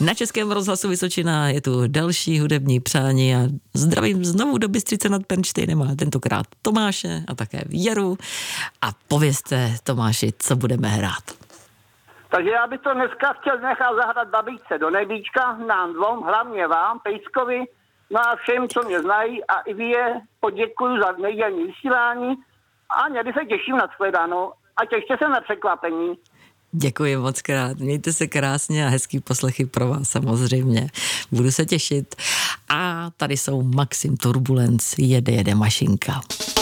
Na Českém rozhlasu Vysočina je tu další hudební přání a zdravím znovu do Bystřice nad Pernštejnem, ale tentokrát Tomáše a také Věru. A povězte, Tomáši, co budeme hrát. Takže já bych to dneska chtěl nechat zahrát Babičce do nebíčka, nám dvou, hlavně vám, Pejskovi, no a všem, co mě znají, a i vy je poděkuju za nedělní vysílání a někdy se těším na shledanou a těšte se na překvapení. Děkuji moc krát, mějte se krásně a hezký poslechy pro vás samozřejmě. Budu se těšit. A tady jsou Maxim Turbulence, jede mašinka.